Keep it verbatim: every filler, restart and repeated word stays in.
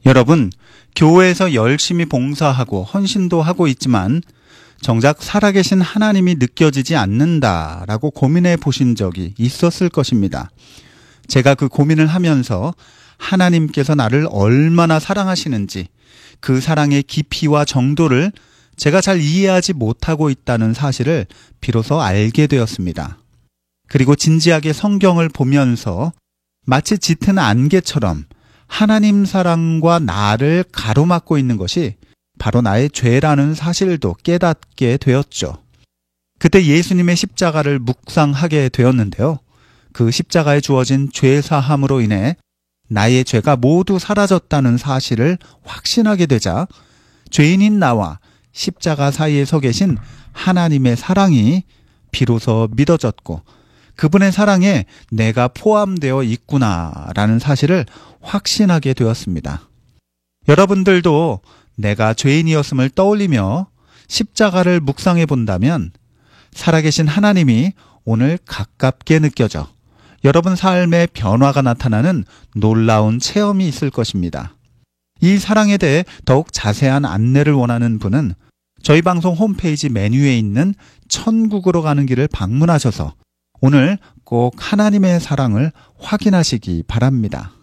여러분, 교회에서 열심히 봉사하고 헌신도 하고 있지만 정작 살아계신 하나님이 느껴지지 않는다라고 고민해 보신 적이 있었을 것입니다. 제가 그 고민을 하면서 하나님께서 나를 얼마나 사랑하시는지 그 사랑의 깊이와 정도를 제가 잘 이해하지 못하고 있다는 사실을 비로소 알게 되었습니다. 그리고 진지하게 성경을 보면서 마치 짙은 안개처럼 하나님 사랑과 나를 가로막고 있는 것이 바로 나의 죄라는 사실도 깨닫게 되었죠. 그때 예수님의 십자가를 묵상하게 되었는데요. 그 십자가에 주어진 죄 사함으로 인해 나의 죄가 모두 사라졌다는 사실을 확신하게 되자 죄인인 나와 십자가 사이에 서 계신 하나님의 사랑이 비로소 믿어졌고 그분의 사랑에 내가 포함되어 있구나라는 사실을 확신하게 되었습니다. 여러분들도 내가 죄인이었음을 떠올리며 십자가를 묵상해 본다면 살아계신 하나님이 오늘 가깝게 느껴져 여러분 삶의 변화가 나타나는 놀라운 체험이 있을 것입니다. 이 사랑에 대해 더욱 자세한 안내를 원하는 분은 저희 방송 홈페이지 메뉴에 있는 천국으로 가는 길을 방문하셔서 오늘 꼭 하나님의 사랑을 확인하시기 바랍니다.